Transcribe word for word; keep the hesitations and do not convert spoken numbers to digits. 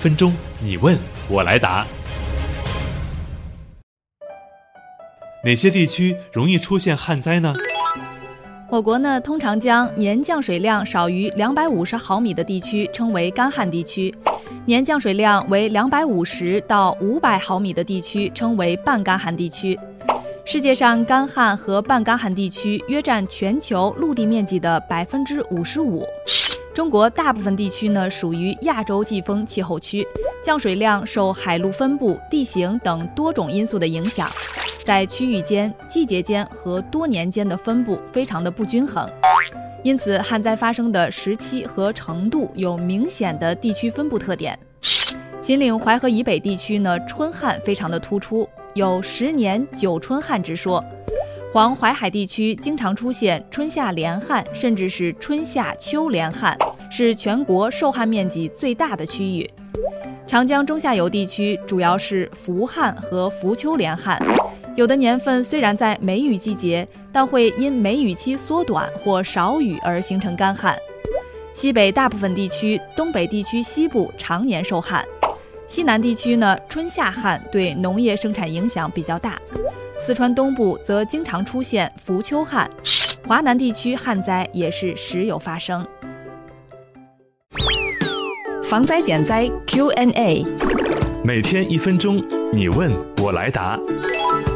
分钟，你问我来答。哪些地区容易出现旱灾呢？ 我国呢，通常将年降水量少于两百五十毫米的地区称为干旱地区，年降水量为两百五十到五百毫米的地区称为半干旱地区。世界上干旱和半干旱地区约占全球陆地面积的百分之五十五。中国大部分地区呢属于亚洲季风气候区，降水量受海陆分布、地形等多种因素的影响，在区域间、季节间和多年间的分布非常的不均衡，因此旱灾发生的时期和程度有明显的地区分布特点。秦岭淮河以北地区呢，春旱非常的突出，有十年九春旱之说。黄淮海地区经常出现春夏连旱，甚至是春夏秋连旱，是全国受旱面积最大的区域。长江中下游地区主要是伏旱和伏秋连旱，有的年份虽然在梅雨季节，但会因梅雨期缩短或少雨而形成干旱。西北大部分地区、东北地区西部常年受旱。西南地区呢，春夏旱对农业生产影响比较大。四川东部则经常出现伏秋旱，华南地区旱灾也是时有发生。 防灾减灾 Q and A， 每天一分钟，你问我来答。